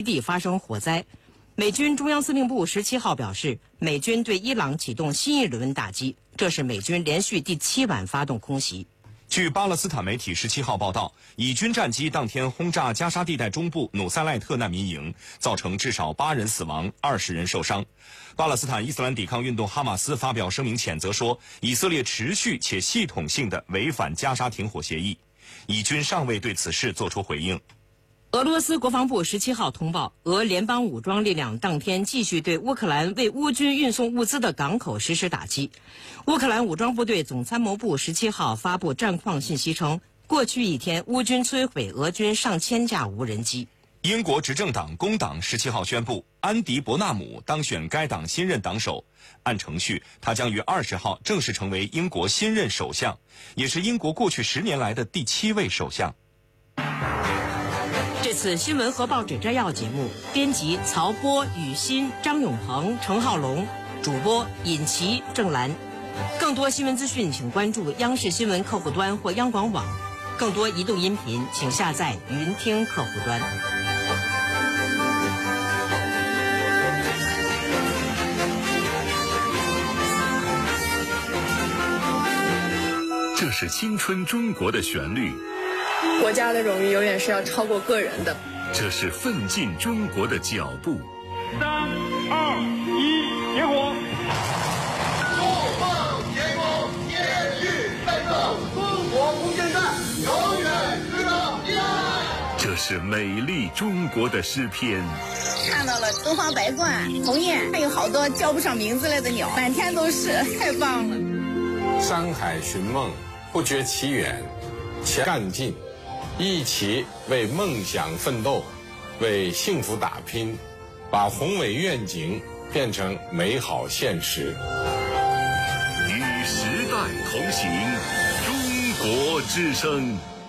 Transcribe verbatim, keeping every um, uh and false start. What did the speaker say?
地发生火灾。美军中央司令部十七号表示，美军对伊朗启动新一轮打击，这是美军连续第七晚发动空袭。 据巴勒斯坦媒体十七号报道，以军战机当天轰炸加沙地带中部努塞赖特难民营，造成至少八人死亡，二十人受伤。巴勒斯坦伊斯兰抵抗运动哈马斯发表声明谴责说，以色列持续且系统性地违反加沙停火协议。以军尚未对此事作出回应。 俄罗斯国防部十七号通报，俄联邦武装力量当天继续对乌克兰为乌军运送物资的港口实施打击。乌克兰武装部队总参谋部十七号发布战况信息称，过去一天乌军摧毁俄军上千架无人机。 英国执政党工党十七号宣布，安迪·伯纳姆当选该党新任党首。按程序，他将于二十号正式成为英国新任首相，也是英国过去十年来的第七位首相。 这次新闻和报纸摘要节目，编辑曹波、雨欣、张永鹏、程浩龙，主播尹奇、郑兰。更多新闻资讯，请关注央视新闻客户端或央广网。更多移动音频，请下载云听客户端。 这是青春中国的旋律。 国家的荣誉永远是要超过个人的。 这是奋进中国的脚步。 三二一，点火！ 筑梦天空，天域奋斗，中国不间断，永远值得依赖。 这是美丽中国的诗篇。 看到了东方白鹳、鸿雁，还有好多叫不上名字来的鸟，满天都是，太棒了。 山海寻梦，不觉其远，且干劲。一起为梦想奋斗，为幸福打拼，把宏伟愿景变成美好现实。 与时代同行，中国之声。